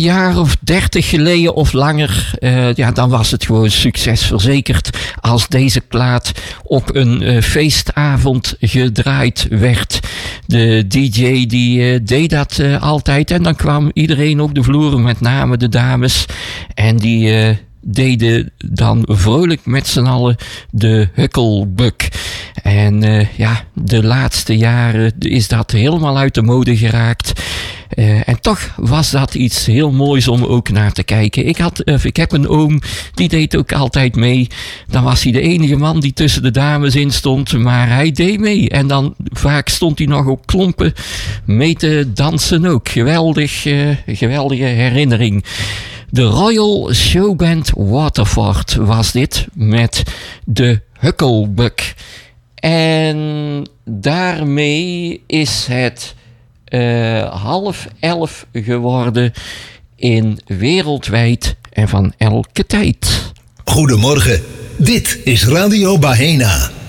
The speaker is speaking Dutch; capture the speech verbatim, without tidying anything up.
jaar of dertig geleden of langer, uh, ja, dan was het gewoon succes verzekerd als deze plaat op een uh, feestavond gedraaid werd. De D J die uh, deed dat uh, altijd en dan kwam iedereen op de vloer, met name de dames, en die uh, deden dan vrolijk met z'n allen de Huckelbuck. En uh, ja, de laatste jaren is dat helemaal uit de mode geraakt. Uh, en toch was dat iets heel moois om ook naar te kijken. Ik, had, uh, ik heb een oom, die deed ook altijd mee. Dan was hij de enige man die tussen de dames in stond, maar hij deed mee. En dan vaak stond hij nog op klompen mee te dansen ook. Geweldig, uh, geweldige herinnering. De Royal Showband Waterford was dit met de Huckelbuck. En daarmee is het uh, half elf geworden in Wereldwijd en van elke tijd. Goedemorgen, dit is Radio Bahena.